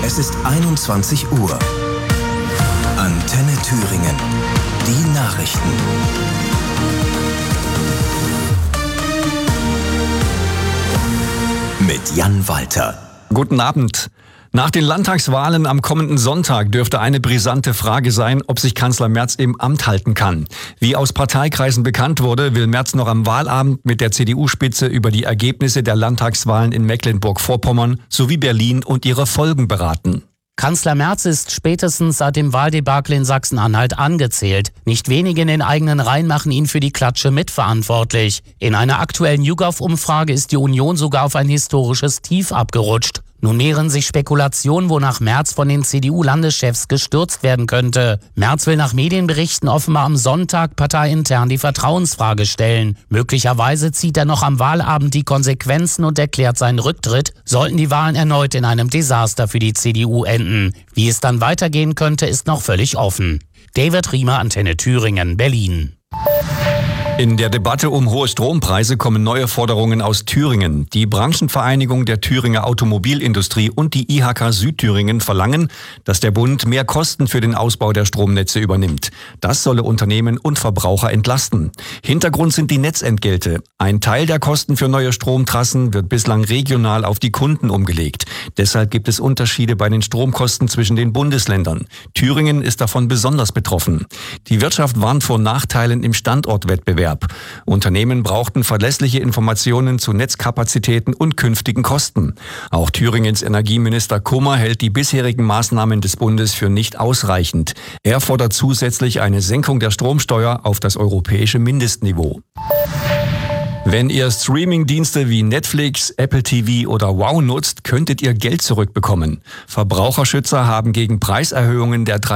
Es ist 21 Uhr. Antenne Thüringen. Die Nachrichten. Mit Jan Walter. Guten Abend. Nach den Landtagswahlen am kommenden Sonntag dürfte eine brisante Frage sein, ob sich Kanzler Merz im Amt halten kann. Wie aus Parteikreisen bekannt wurde, will Merz noch am Wahlabend mit der CDU-Spitze über die Ergebnisse der Landtagswahlen in Mecklenburg-Vorpommern sowie Berlin und ihre Folgen beraten. Kanzler Merz ist spätestens seit dem Wahldebakel in Sachsen-Anhalt angezählt. Nicht wenige in den eigenen Reihen machen ihn für die Klatsche mitverantwortlich. In einer aktuellen YouGov-Umfrage ist die Union sogar auf ein historisches Tief abgerutscht. Nun mehren sich Spekulationen, wonach Merz von den CDU-Landeschefs gestürzt werden könnte. Merz will nach Medienberichten offenbar am Sonntag parteiintern die Vertrauensfrage stellen. Möglicherweise zieht er noch am Wahlabend die Konsequenzen und erklärt seinen Rücktritt, sollten die Wahlen erneut in einem Desaster für die CDU enden. Wie es dann weitergehen könnte, ist noch völlig offen. David Riemer, Antenne Thüringen, Berlin. In der Debatte um hohe Strompreise kommen neue Forderungen aus Thüringen. Die Branchenvereinigung der Thüringer Automobilindustrie und die IHK Südthüringen verlangen, dass der Bund mehr Kosten für den Ausbau der Stromnetze übernimmt. Das solle Unternehmen und Verbraucher entlasten. Hintergrund sind die Netzentgelte. Ein Teil der Kosten für neue Stromtrassen wird bislang regional auf die Kunden umgelegt. Deshalb gibt es Unterschiede bei den Stromkosten zwischen den Bundesländern. Thüringen ist davon besonders betroffen. Die Wirtschaft warnt vor Nachteilen im Standortwettbewerb. Unternehmen brauchten verlässliche Informationen zu Netzkapazitäten und künftigen Kosten. Auch Thüringens Energieminister Kummer hält die bisherigen Maßnahmen des Bundes für nicht ausreichend. Er fordert zusätzlich eine Senkung der Stromsteuer auf das europäische Mindestniveau. Wenn ihr Streaming-Dienste wie Netflix, Apple TV oder Wow nutzt, könntet ihr Geld zurückbekommen. Verbraucherschützer haben gegen Preiserhöhungen der